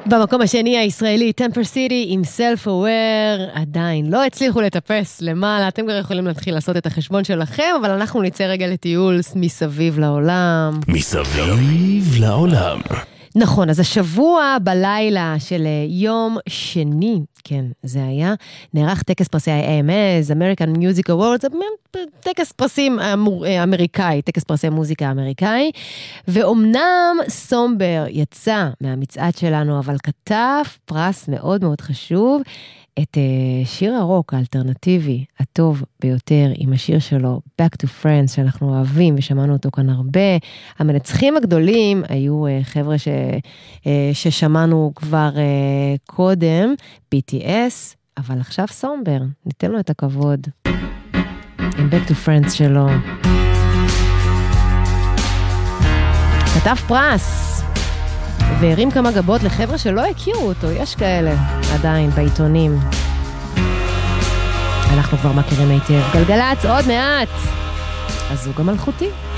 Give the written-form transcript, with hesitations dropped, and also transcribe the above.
במקום השני הישראלי, טמפר סיטי עם Self-Aware, עדיין לא הצליחו לטפס למעלה, אתם כבר יכולים להתחיל לעשות את החשבון שלכם, אבל אנחנו נצא רגע לטיול מסביב לעולם. מסביב לעולם. נכון, אז השבוע בלילה של יום שני, כן, זה היה, נערך טקס פרסי ה-AMAs, American Music Awards, טקס פרסים אמריקאי, טקס פרסי מוזיקה אמריקאי, ואומנם סומבר יצא מהמצעד שלנו, אבל כתב פרס מאוד מאוד חשוב, את שיר הרוק האלטרנטיבי הטוב ביותר עם השיר שלו, Back to Friends, שאנחנו אוהבים ושמענו אותו כאן הרבה. המנצחים הגדולים היו חבר'ה ששמענו כבר קודם, BTS, אבל עכשיו סומבר, ניתן לו את הכבוד. עם Back to Friends שלו. כתב פרס. והרים כמה גבות לחבר'ה שלא הכירו אותו, יש כאלה עדיין בעיתונים. אנחנו כבר מכירים היטב. גלגלץ עוד מעט. הזוג המלכותי.